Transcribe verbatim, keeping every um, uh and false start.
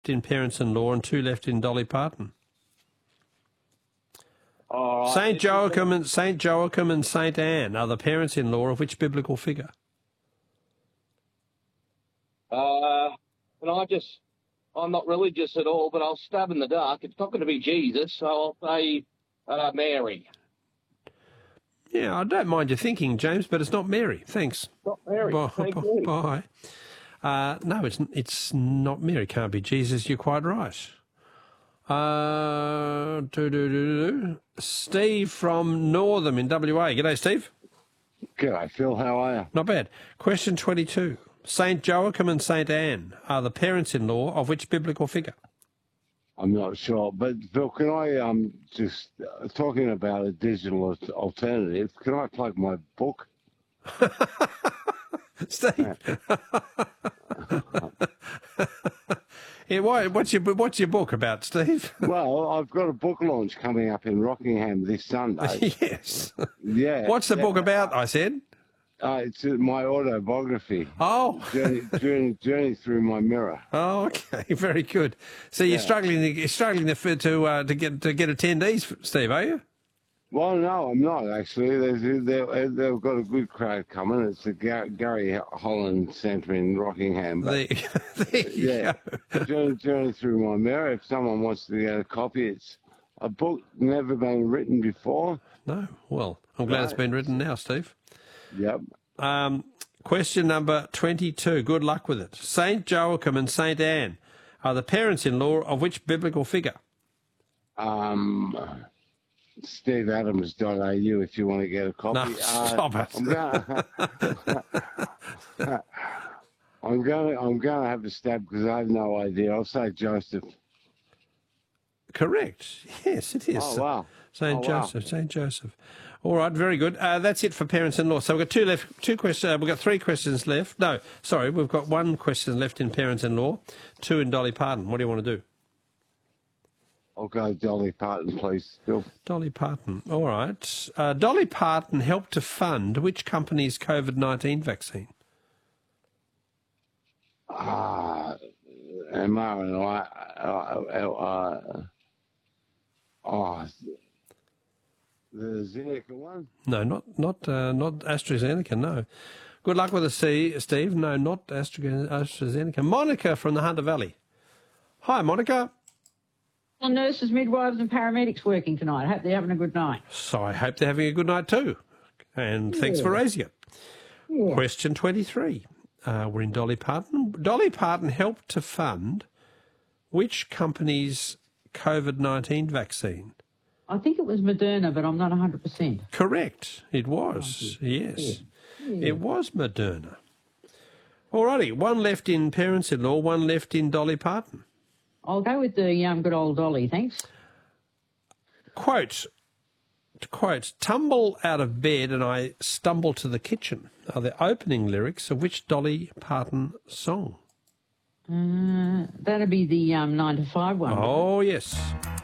left in parents-in-law and two left in Dolly Parton. All right. Saint Joachim and Saint Joachim and Saint Anne are the parents-in-law of which biblical figure? Uh, and I just, I'm not religious at all, but I'll stab in the dark. It's not going to be Jesus, so I'll say uh, Mary. Yeah, I don't mind your thinking, James, but it's not Mary. Thanks. Not Mary. Bye. Thank you. Bye. Uh, no, it's it's not Mary. Can't be Jesus. You're quite right. Uh, doo, doo, doo, doo. Steve from Northam in W A. G'day, Steve. G'day, Phil. How are you? Not bad. Question twenty-two. Saint Joachim and Saint Anne are the parents-in-law of which biblical figure? I'm not sure, but Phil, can I um just uh, talking about a digital al- alternative? Can I plug my book? Steve. Yeah, why, what's your what's your book about, Steve? Well, I've got a book launch coming up in Rockingham this Sunday. Yes. Yeah. What's the yeah. book about? I said. Uh, it's uh, my autobiography. Oh. Journey, journey, journey through my mirror. Oh, okay, very good. So you're Yeah. struggling, you're struggling to to uh, to get to get attendees, Steve, are you? Well, no, I'm not actually. There's, they, they've got a good crowd coming. It's the Gar- Gary Holland Centre in Rockingham. But, There, there you yeah, go. journey, journey through my mirror. If someone wants to get a copy, it's a book never been written before. No, well, I'm glad it's been written now, Steve. Yep. Um, question number twenty-two. Good luck with it. Saint Joachim and Saint Anne are the parents-in-law of which biblical figure? Um, Steve Adams dot A U if you want to get a copy. No, stop it. I'm gonna, I'm gonna, I'm gonna have a stab because I have no idea. I'll say Joseph. Correct. Yes, it is. Oh wow. Saint Oh, wow. Joseph. Saint Joseph. All right, very good. Uh, that's it for parents-in-law. So we've got two left. Two questions. Uh, we've got three questions left. No, sorry, we've got one question left in parents-in-law, two in Dolly Parton. What do you want to do? I'll go Dolly Parton, please. Phil. Dolly Parton. All right. Uh, Dolly Parton helped to fund which company's COVID nineteen vaccine? Ah, M R and I. Uh, uh, uh, oh, the Zeneca one. No, not not uh, not AstraZeneca. No. Good luck with the C, Steve. No, not Astra- AstraZeneca. Monica from the Hunter Valley. Hi, Monica. Well, nurses, midwives and paramedics working tonight. I hope they're having a good night. So I hope they're having a good night too. And thanks for raising it. Yeah. Question twenty-three. Uh, we're in Dolly Parton. Dolly Parton helped to fund which company's COVID nineteen vaccine? I think it was Moderna, but I'm not one hundred percent. Correct. It was. Yes. It was Moderna. All righty. One left in parents-in-law, one left in Dolly Parton. I'll go with the um, good old Dolly, thanks. Quote, quote, tumble out of bed and I stumble to the kitchen are the opening lyrics of which Dolly Parton song? Uh, that'd be the um, nine to five one. Oh, yes.